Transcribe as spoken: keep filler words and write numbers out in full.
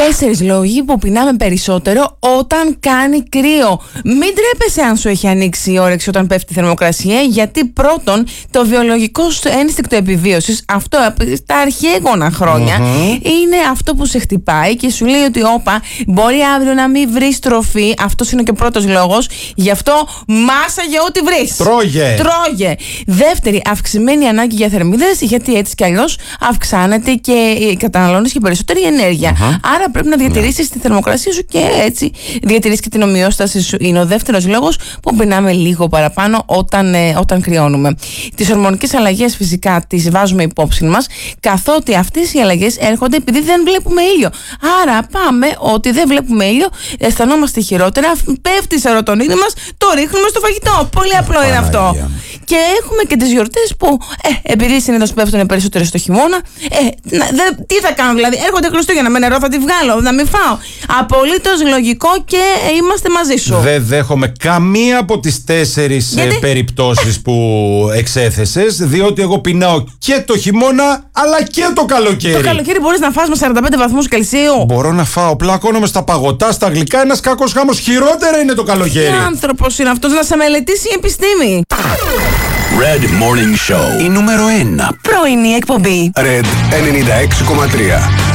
Τέσσερις λόγοι που πεινάμε περισσότερο όταν κάνει κρύο. Μην τρέπεσαι αν σου έχει ανοίξει η όρεξη όταν πέφτει η θερμοκρασία, γιατί πρώτον, το βιολογικό ένστικτο επιβίωσης, αυτό στα αρχαίγωνα χρόνια, mm-hmm. είναι αυτό που σε χτυπάει και σου λέει ότι όπα, μπορεί αύριο να μην βρεις τροφή. Αυτός είναι και ο πρώτος λόγος. Γι' αυτό μάσαγε ό,τι βρεις. Τρώγε. Τρώγε. Δεύτερη, αυξημένη ανάγκη για θερμίδες, γιατί έτσι κι αλλιώς αυξάνεται και καταναλώνεις και περισσότερη ενέργεια. Mm-hmm. Άρα πρέπει να διατηρήσεις τη θερμοκρασία σου και έτσι διατηρείς και την ομοιόσταση σου. Είναι ο δεύτερος λόγος που πεινάμε λίγο παραπάνω όταν, ε, όταν κρυώνουμε. Τις ορμονικές αλλαγές φυσικά τις βάζουμε υπόψη μας, καθότι αυτές οι αλλαγές έρχονται επειδή δεν βλέπουμε ήλιο. Άρα πάμε ότι δεν βλέπουμε ήλιο, αισθανόμαστε χειρότερα, πέφτει η σερωτονίνη μας, το ρίχνουμε στο φαγητό. Πολύ απλό είναι αυτό. Και έχουμε και τις γιορτές που, ε, επειδή συνήθως πέφτουν περισσότερο στο χειμώνα, ε, να, δε, τι θα κάνω δηλαδή, έρχονται Χριστούγεννα με νερό, θα τη βγάλω, να μην φάω. Απολύτως λογικό και ε, είμαστε μαζί σου. Δεν δέχομαι καμία από τις τέσσερις ε, περιπτώσεις που εξέθεσες, διότι εγώ πεινάω και το χειμώνα αλλά και το καλοκαίρι. Το καλοκαίρι μπορείς να φας με σαράντα πέντε βαθμούς Κελσίου. Μπορώ να φάω, πλακώνομαι στα παγωτά, στα γλυκά, ένας κακός χάμος. Χειρότερα είναι το καλοκαίρι. Τι άνθρωπος είναι αυτός, να σε μελετήσει η επιστήμη. Red Morning Show. Η νούμερο ένα πρωινή εκπομπή. Red ενενήντα έξι κόμμα τρία.